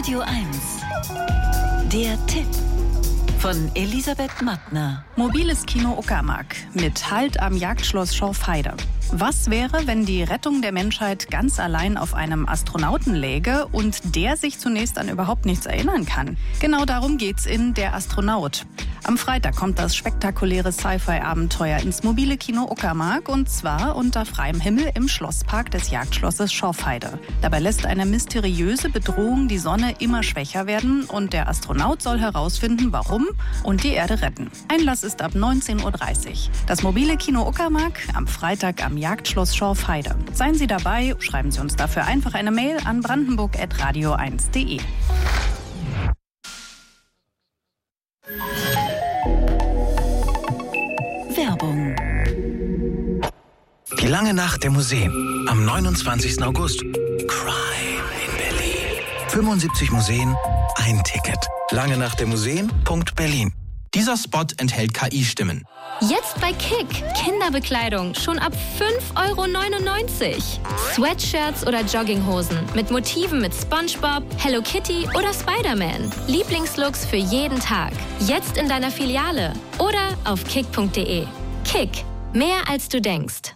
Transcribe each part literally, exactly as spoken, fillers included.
Radio eins. Der Tipp von Elisabeth Mattner. Mobiles Kino Uckermark mit Halt am Jagdschloss Schorfheide. Was wäre, wenn die Rettung der Menschheit ganz allein auf einem Astronauten läge und der sich zunächst an überhaupt nichts erinnern kann? Genau darum geht's in Der Astronaut. Am Freitag kommt das spektakuläre Sci-Fi-Abenteuer ins mobile Kino Uckermark und zwar unter freiem Himmel im Schlosspark des Jagdschlosses Schorfheide. Dabei lässt eine mysteriöse Bedrohung die Sonne immer schwächer werden und der Astronaut soll herausfinden, warum und die Erde retten. Einlass ist ab neunzehn Uhr dreißig. Das mobile Kino Uckermark am Freitag am Jagdschloss Schorfheide. Seien Sie dabei, schreiben Sie uns dafür einfach eine Mail an brandenburg at radio eins punkt de. Werbung. Die lange Nacht der Museen am neunundzwanzigsten August. Crime in Berlin. fünfundsiebzig Museen, ein Ticket. Lange Nacht der Museen Punkt Berlin. Dieser Spot enthält K I-Stimmen. Jetzt bei Kick. Kinderbekleidung schon ab fünf Euro neunundneunzig. Sweatshirts oder Jogginghosen mit Motiven mit SpongeBob, Hello Kitty oder Spider-Man. Lieblingslooks für jeden Tag. Jetzt in deiner Filiale oder auf kick punkt de. Kick. Mehr als du denkst.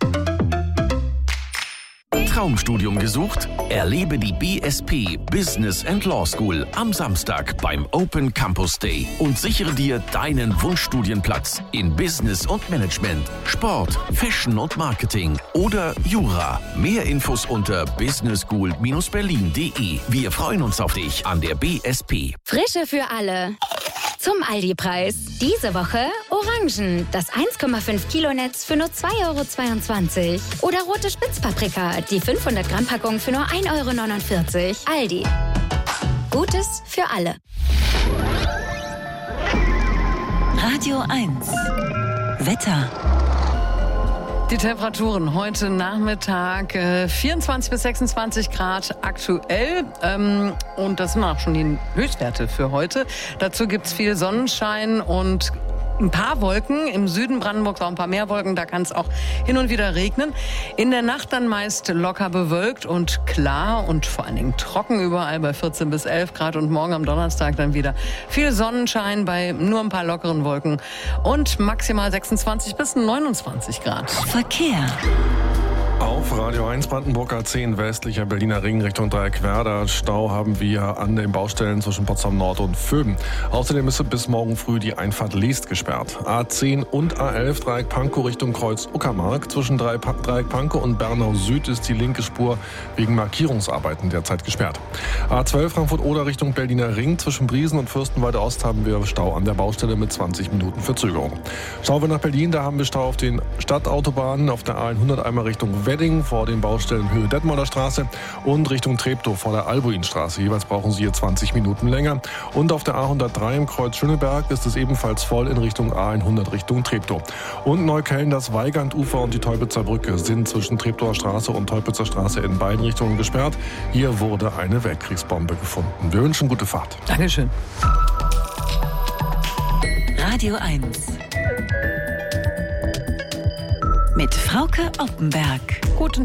Traumstudium gesucht? Erlebe die B S P Business and Law School am Samstag beim Open Campus Day und sichere dir deinen Wunschstudienplatz in Business und Management, Sport, Fashion und Marketing oder Jura. Mehr Infos unter business school dash berlin punkt de. Wir freuen uns auf dich an der B S P. Frische für alle. Zum Aldi-Preis. Diese Woche Orangen, das eins Komma fünf Kilo Netz für nur zwei Euro zweiundzwanzig. Oder rote Spitzpaprika, die fünfhundert Gramm Packung für nur ein Euro neunundvierzig. Aldi. Gutes für alle. Radio eins. Wetter. Die Temperaturen heute Nachmittag äh, vierundzwanzig bis sechsundzwanzig Grad aktuell. Ähm, und das sind auch schon die Höchstwerte für heute. Dazu gibt's viel Sonnenschein und ein paar Wolken. Im Süden Brandenburgs auch ein paar mehr Wolken. Da kann es auch hin und wieder regnen. In der Nacht dann meist locker bewölkt und klar und vor allen Dingen trocken überall bei vierzehn bis elf Grad. Und morgen am Donnerstag dann wieder viel Sonnenschein bei nur ein paar lockeren Wolken. Und maximal sechsundzwanzig bis neunundzwanzig Grad. Verkehr. Auf Radio eins Brandenburg A zehn westlicher Berliner Ring Richtung Dreieckwerder. Stau haben wir an den Baustellen zwischen Potsdam Nord und Vöben. Außerdem ist bis morgen früh die Einfahrt Leest gesperrt. A zehn und A elf Dreieck Pankow Richtung Kreuz Uckermark. Zwischen Dreieck Pankow und Bernau Süd ist die linke Spur wegen Markierungsarbeiten derzeit gesperrt. A zwölf Frankfurt-Oder Richtung Berliner Ring. Zwischen Briesen und Fürstenwalde Ost haben wir Stau an der Baustelle mit zwanzig Minuten Verzögerung. Schauen wir nach Berlin, da haben wir Stau auf den Stadtautobahnen, auf der A hundert einmal Richtung Wedding vor den Baustellen Höhe Detmolder Straße und Richtung Treptow vor der Albuinstraße. Jeweils brauchen Sie hier zwanzig Minuten länger. Und auf der A hundertdrei im Kreuz Schöneberg ist es ebenfalls voll in Richtung A hundert Richtung Treptow. Und Neukölln, das Weigandufer und die Teupitzer Brücke sind zwischen Treptower Straße und Teupitzer Straße in beiden Richtungen gesperrt. Hier wurde eine Weltkriegsbombe gefunden. Wir wünschen gute Fahrt. Dankeschön. Radio eins. Mit Frauke Oppenberg. Guten